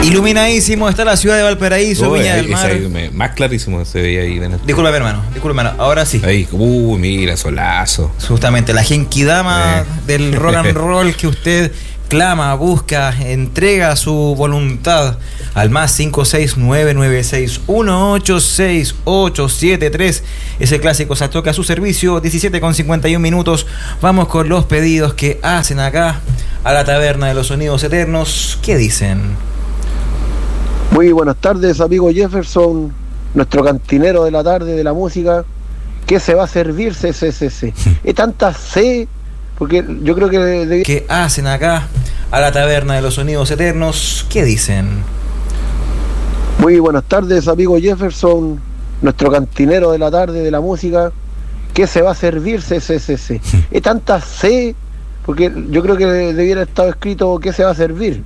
Iluminadísimo está la ciudad de Valparaíso, Viña del Mar. Más clarísimo se veía ahí. Disculpa, hermano, ahora sí. Ahí, mira, solazo. Justamente, la genkidama del rock and roll que usted clama, busca, entrega su voluntad al más 56996186873. Ese clásico se toca a su servicio, 17:51. Vamos con los pedidos que hacen acá a la taberna de los sonidos eternos. ¿Qué dicen? Muy buenas tardes, amigo Jefferson, nuestro cantinero de la tarde de la música. ¿Qué se va a servir? CCCC. Es tanta C, porque yo creo que... ¿Qué hacen acá a la taberna de los sonidos eternos? ¿Qué dicen? Muy buenas tardes, amigo Jefferson, nuestro cantinero de la tarde de la música. ¿Qué se va a servir? CCCC. Es tanta C, porque yo creo que debiera estar escrito ¿qué se va a servir?